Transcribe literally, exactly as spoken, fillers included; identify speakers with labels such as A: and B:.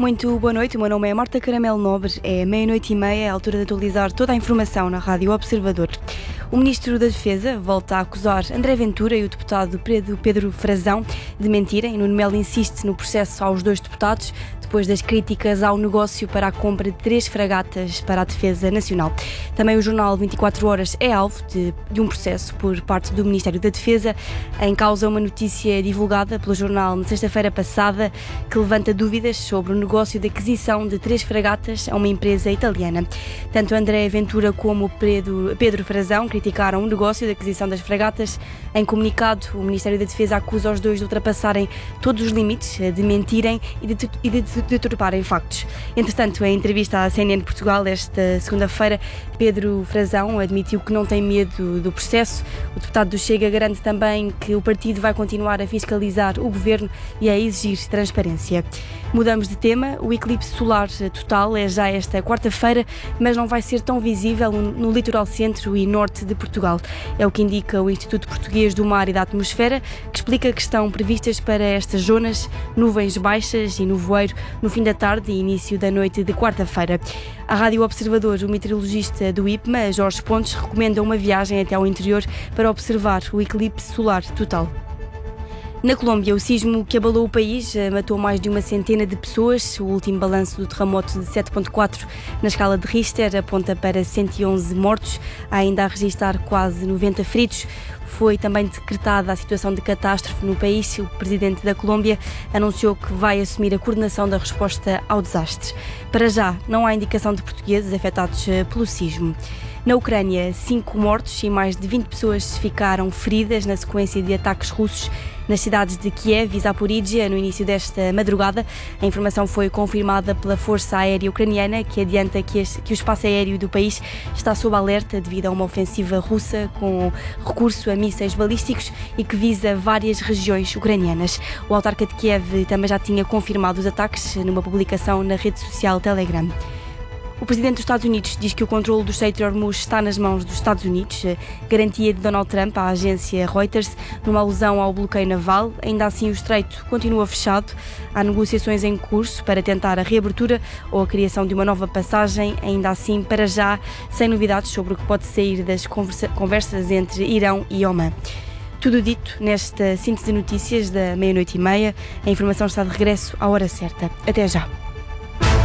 A: Muito boa noite, o meu nome é Marta Caramelo Nobre, é meia-noite e meia, é a altura de atualizar toda a informação na Rádio Observador. O Ministro da Defesa volta a acusar André Ventura e o deputado Pedro Frazão de mentirem. Nuno Melo insiste no processo aos dois deputados, depois das críticas ao negócio para a compra de três fragatas para a Defesa Nacional. Também o jornal vinte e quatro horas é alvo de, de um processo por parte do Ministério da Defesa. Em causa uma notícia divulgada pelo jornal na sexta-feira passada que levanta dúvidas sobre o negócio de aquisição de três fragatas a uma empresa italiana. Tanto André Ventura como Pedro, Pedro Frazão criticaram o negócio de aquisição das fragatas. Em comunicado, o Ministério da Defesa acusa os dois de ultrapassarem todos os limites, de mentirem e de, e de deturparem factos. Entretanto, em entrevista à C N N Portugal esta segunda-feira, Pedro Frazão admitiu que não tem medo do processo. O deputado do Chega garante também que o partido vai continuar a fiscalizar o governo e a exigir transparência. Mudamos de tema. O eclipse solar total é já esta quarta-feira, mas não vai ser tão visível no litoral centro e norte de Portugal. É o que indica o Instituto Português do Mar e da Atmosfera, que explica que estão previstas para estas zonas nuvens baixas e nevoeiro no fim da tarde e início da noite de quarta-feira. À Rádio Observador, o meteorologista do I P M A, Jorge Pontes, recomenda uma viagem até ao interior para observar o eclipse solar total. Na Colômbia, o sismo que abalou o país matou mais de uma centena de pessoas. O último balanço do terremoto de sete ponto quatro na escala de Richter aponta para cento e onze mortos, há ainda a registrar quase noventa feridos. Foi também decretada a situação de catástrofe no país. O presidente da Colômbia anunciou que vai assumir a coordenação da resposta ao desastre. Para já, não há indicação de portugueses afetados pelo sismo. Na Ucrânia, cinco mortos e mais de vinte pessoas ficaram feridas na sequência de ataques russos nas cidades de Kiev e Zaporizhia no início desta madrugada. A informação foi confirmada pela Força Aérea Ucraniana, que adianta que, este, que o espaço aéreo do país está sob alerta devido a uma ofensiva russa com recurso a mísseis balísticos e que visa várias regiões ucranianas. O autarca de Kiev também já tinha confirmado os ataques numa publicação na rede social Telegram. O presidente dos Estados Unidos diz que o controle do Estreito de Hormuz está nas mãos dos Estados Unidos, garantia de Donald Trump à agência Reuters, numa alusão ao bloqueio naval. Ainda assim, o Estreito continua fechado. Há negociações em curso para tentar a reabertura ou a criação de uma nova passagem, ainda assim, para já, sem novidades sobre o que pode sair das conversa- conversas entre Irão e Omã. Tudo dito nesta síntese de notícias da meia-noite e meia. A informação está de regresso à hora certa. Até já.